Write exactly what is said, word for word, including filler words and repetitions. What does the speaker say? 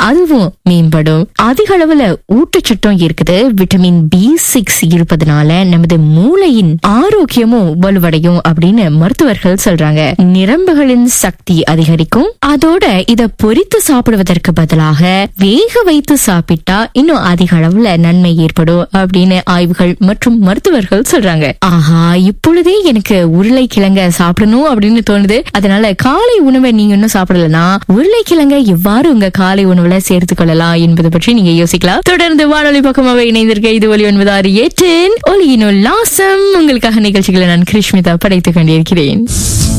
அதுவும் மேம்படும். அதிக அளவுல ஊட்டச்சத்தும் இருக்குது. விட்டமின் பி சிக்ஸ் இருப்பதனால நமது மூளையின் ஆரோக்கியமும் வலுவடையும் அப்படின்னு மருத்துவர்கள் சொல்றாங்க. நரம்புகளின் சக்தி அதிகரிக்கும். அதோட இத பொரித்து சாப்பிடுவதற்கு பதிலாக வேக வைத்து சாப்பிட்டா இன்னும் அதிக அளவுல நன்மை ஏற்படும் அப்படின்னு ஆய்வுகள் மற்றும் மருத்துவர்கள் சொல்றாங்க. ஆஹா, இப்பொழுதே எனக்கு உருளைக்கிழங்க சாப்பிடணும் அப்படின்னு தோணுது. அதனால காலை உணவை நீங்க இன்னும் சாப்பிடலனா உருளைக்கிழங்க எவ்வாறு உங்க காலை உணவுல சேர்த்துக் கொள்ளலாம் என்பதை பற்றி நீங்க யோசிக்கலாம். தொடர்ந்து வானொலி பக்கமாவே இணைந்திருக்க இது ஒலி ஒன்பது ஆறு எட்டின் ஒலியின் உல்லாசம். உங்களுக்காக நிகழ்ச்சிகளை நான் கிருஷ்மிதா படைத்துக் கொண்டிருக்கிறேன்.